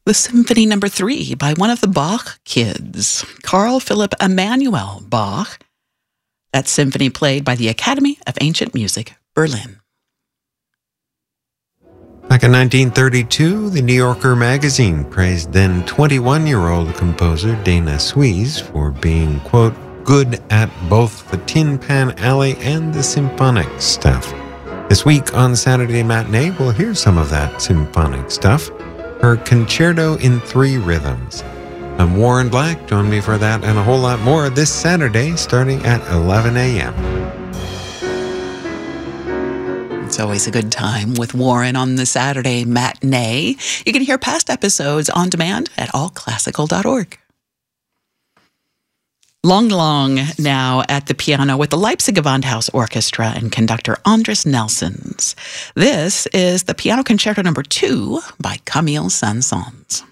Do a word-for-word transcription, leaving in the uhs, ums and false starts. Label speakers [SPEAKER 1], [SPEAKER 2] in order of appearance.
[SPEAKER 1] the Symphony Number Three by one of the Bach kids, Carl Philipp Emanuel Bach. That symphony played by the Academy of Ancient Music, Berlin.
[SPEAKER 2] Back in nineteen thirty-two, the New Yorker magazine praised then twenty-one-year-old composer Dana Suisse for being, quote, good at both the Tin Pan Alley and the symphonic stuff. This week on Saturday Matinee, we'll hear some of that symphonic stuff. Her Concerto in Three Rhythms. I'm Warren Black. Join me for that and a whole lot more this Saturday starting at eleven a.m.
[SPEAKER 1] It's always a good time with Warren on the Saturday Matinee. You can hear past episodes on demand at all classical dot org. Long Long now at the piano with the Leipzig Gewandhaus Orchestra and conductor Andres Nelsons. This is the Piano Concerto Number Two by Camille Saint-Saëns.